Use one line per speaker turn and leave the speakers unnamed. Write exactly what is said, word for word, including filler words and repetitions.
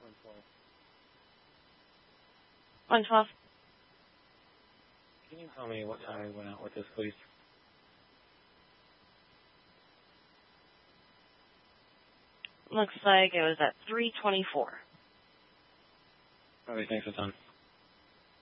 one twelve.
Can you tell me what time we went out with this, please?
Looks like it was at three twenty-four.
All right, thanks a ton.